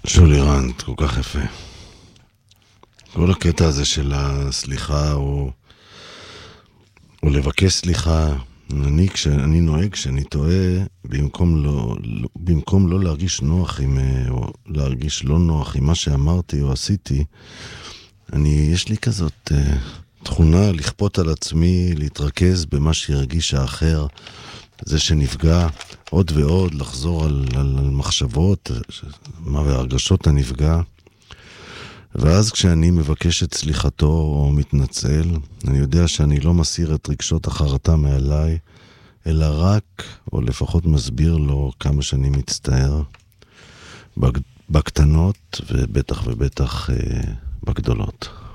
שולי רנד, כל כך יפה. כל הקטע הזה של הסליחה או לבקש סליחה, כשאני נוהג, כשאני טועה, במקום לא להרגיש נוח או להרגיש לא נוח עם מה שאמרתי או עשיתי, יש לי כזאת תכונה לכפות על עצמי, להתרכז במה שירגיש האחר, זה שנפגע עוד ועוד, לחזור על מחשבות, מה והרגשות הנפגע. ואז כשאני מבקש את סליחתו או מתנצל, אני יודע שאני לא מסיר את רגשות החרטה מעליי, אלא רק, או לפחות מסביר לו כמה שאני מצטער, בקטנות ובטח בגדולות.